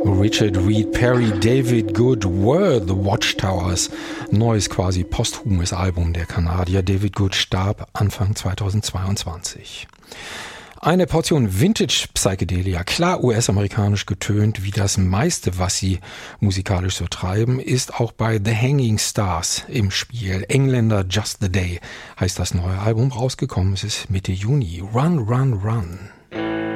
Richard Reed Parry, David Good were the Watchtowers. Neues, quasi posthumes Album der Kanadier. David Good starb Anfang 2022. Eine Portion Vintage-Psychedelia, klar US-amerikanisch getönt, wie das meiste, was sie musikalisch so treiben, ist auch bei The Hanging Stars im Spiel. Engländer Just the Day heißt das neue Album, rausgekommen. Es ist Mitte Juni. Run, Run, Run.